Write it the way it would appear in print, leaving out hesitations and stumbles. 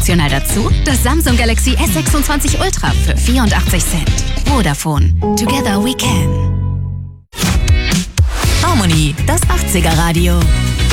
Optional dazu das Samsung Galaxy S26 Ultra für 84 Cent. Vodafone. Together we can. Harmony, das 80er Radio.